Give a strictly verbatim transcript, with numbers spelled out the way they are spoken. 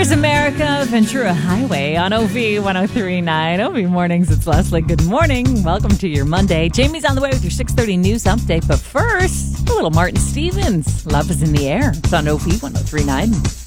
Here's America, Ventura Highway on O V one oh three point nine. O V Mornings, it's Leslie. Good morning. Welcome to your Monday. Jamie's on the way with your six thirty news update. But first, a little Martin Stevens. Love is in the air. It's on O V one oh three point nine.